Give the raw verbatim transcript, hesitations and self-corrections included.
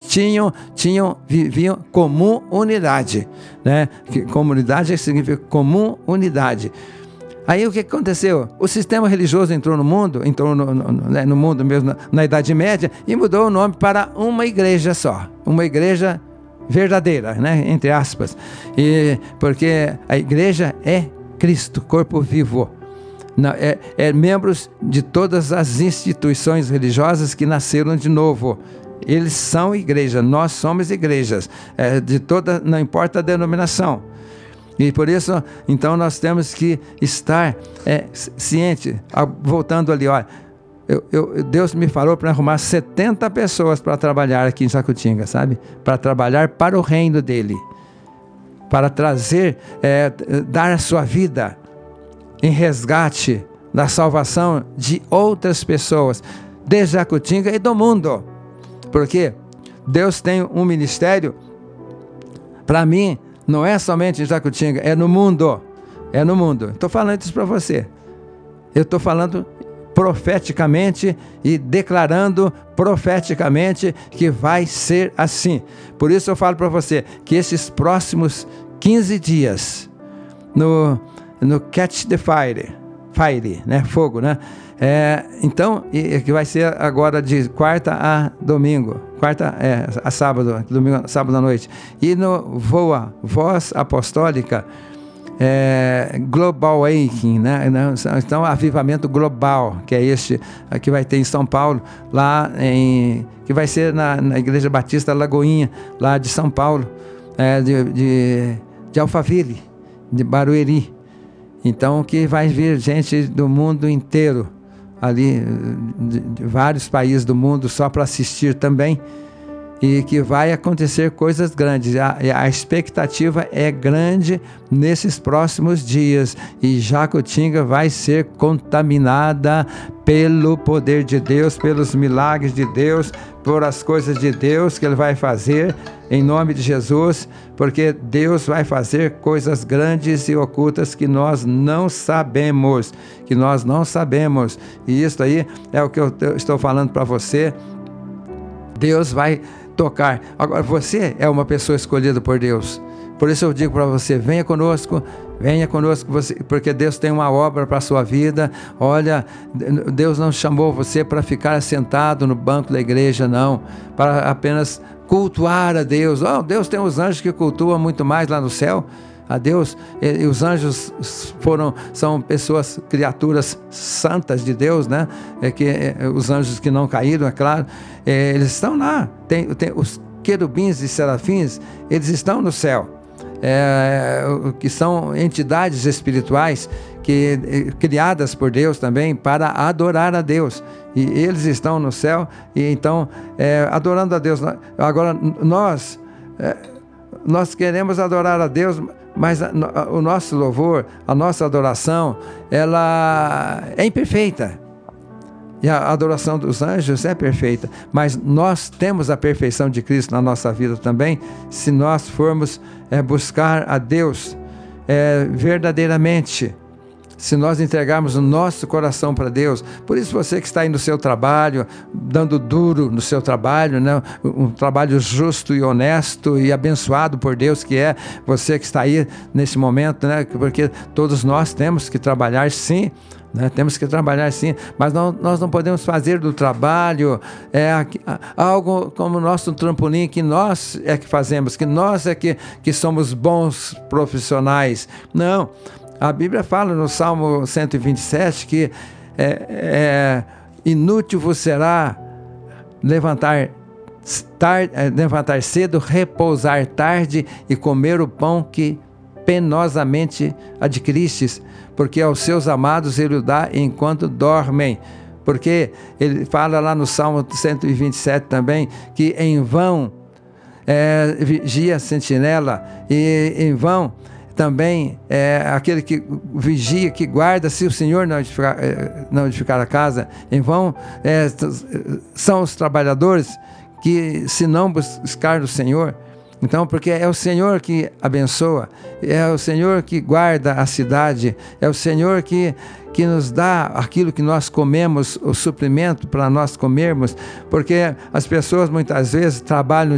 tinham, tinham, viviam comum unidade, né? Comunidade significa comum unidade. Aí o que aconteceu? O sistema religioso entrou no mundo, entrou no, no, né, no mundo mesmo, na, na Idade Média, e mudou o nome para uma igreja só, uma igreja verdadeira, né? Entre aspas, e, porque a igreja é Cristo, corpo vivo. Não, é, é membros de todas as instituições religiosas que nasceram de novo. Eles são igreja, nós somos igrejas, é, de toda, não importa a denominação. E por isso, então, nós temos que estar é, ciente. Voltando ali, olha, eu, eu, Deus me falou para arrumar setenta pessoas para trabalhar aqui em Jacutinga, sabe? Para trabalhar para o reino dele, para trazer, é, dar a sua vida em resgate da salvação de outras pessoas, de Jacutinga e do mundo. Porque Deus tem um ministério, para mim, não é somente em Jacutinga, é no mundo, é no mundo. Estou falando isso para você, eu estou falando profeticamente e declarando profeticamente que vai ser assim. Por isso eu falo para você, que esses próximos quinze dias, no... no Catch the Fire, Fire, né? Fogo, né? É, então, e, que vai ser agora de quarta a domingo, quarta é, a sábado, domingo, sábado à noite. E no Voa, Voz Apostólica, é, Global Awakening, né? Então, avivamento global, que é este, que vai ter em São Paulo, lá em, que vai ser na, na Igreja Batista Lagoinha, lá de São Paulo, é, de, de, de Alphaville, de Barueri. Então, que vai vir gente do mundo inteiro, ali, de, de vários países do mundo, só para assistir também, e que vai acontecer coisas grandes. A, a expectativa é grande nesses próximos dias, e Jacutinga vai ser contaminada pelo poder de Deus, pelos milagres de Deus, por as coisas de Deus que Ele vai fazer, em nome de Jesus, porque Deus vai fazer coisas grandes e ocultas que nós não sabemos, que nós não sabemos, e isso aí é o que eu estou falando para você. Deus vai tocar. Agora, você é uma pessoa escolhida por Deus, por isso eu digo para você, venha conosco, venha conosco, você, porque Deus tem uma obra para a sua vida. Olha, Deus não chamou você para ficar sentado no banco da igreja, não, para apenas cultuar a Deus. Oh, Deus tem os anjos que cultuam muito mais lá no céu. A Deus, e os anjos foram, são pessoas, criaturas santas de Deus, né? É que, é, os anjos que não caíram, é claro, é, eles estão lá. Tem, tem os querubins e serafins, eles estão no céu. É, que são entidades espirituais que, criadas por Deus também para adorar a Deus, e eles estão no céu, e então é, adorando a Deus. Agora nós é, nós queremos adorar a Deus, mas a, a, o nosso louvor, a nossa adoração, ela é imperfeita. E a adoração dos anjos é perfeita, mas nós temos a perfeição de Cristo na nossa vida também, se nós formos é, buscar a Deus é, verdadeiramente, se nós entregarmos o nosso coração para Deus. Por isso, você que está aí no seu trabalho, dando duro no seu trabalho, né? Um trabalho justo e honesto e abençoado por Deus que é, você que está aí nesse momento, né? Porque todos nós temos que trabalhar, sim, né? Temos que trabalhar sim, mas não, nós não podemos fazer do trabalho é, algo como o nosso trampolim, que nós é que fazemos, que nós é que, que somos bons profissionais. Não, a Bíblia fala no Salmo cento e vinte e sete que é, é, inútil vos será levantar, tar, é, levantar cedo, repousar tarde e comer o pão que penosamente adquiristes, porque aos seus amados ele o dá enquanto dormem. Porque ele fala lá no Salmo cento e vinte e sete também, que em vão é, vigia a sentinela, e em vão também é aquele que vigia, que guarda, se o Senhor não edificar, não edificar a casa, em vão é, são os trabalhadores que, se não buscar o Senhor. Então, porque é o Senhor que abençoa, é o Senhor que guarda a cidade, é o Senhor que, que nos dá aquilo que nós comemos, o suprimento para nós comermos, porque as pessoas muitas vezes trabalham